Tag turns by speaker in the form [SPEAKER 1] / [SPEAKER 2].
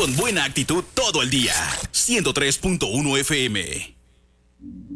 [SPEAKER 1] con buena actitud todo el día. 103.1 FM.